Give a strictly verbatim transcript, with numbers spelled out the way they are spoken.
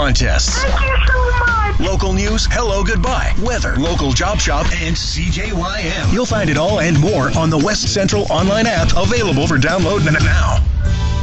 contests. Thank you so much. Local news, hello, goodbye, weather, local job shop, and C J Y M. You'll find it all and more on the West Central online app, available for download now.